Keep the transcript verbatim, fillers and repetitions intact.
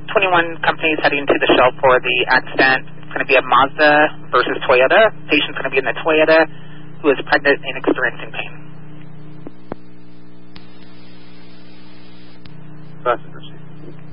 twenty-one companies heading to the show for the accident. It's going to be a Mazda versus Toyota. Patient's going to be in the Toyota who is pregnant and experiencing pain. Passenger seat.